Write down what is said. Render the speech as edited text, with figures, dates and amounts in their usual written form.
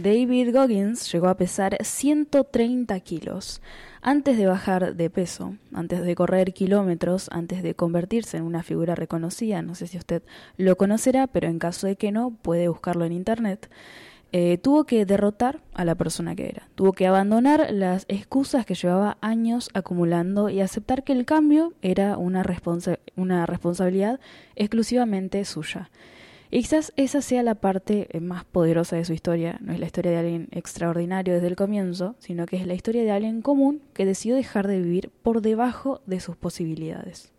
David Goggins llegó a pesar 130 kilos. Antes de bajar de peso, antes de correr kilómetros, antes de convertirse en una figura reconocida, no sé si usted lo conocerá, pero en caso de que no, puede buscarlo en internet, tuvo que derrotar a la persona que era. Tuvo que abandonar las excusas que llevaba años acumulando y aceptar que el cambio era una responsabilidad exclusivamente suya. Y quizás esa sea la parte más poderosa de su historia. No es la historia de alguien extraordinario desde el comienzo, sino que es la historia de alguien común que decidió dejar de vivir por debajo de sus posibilidades.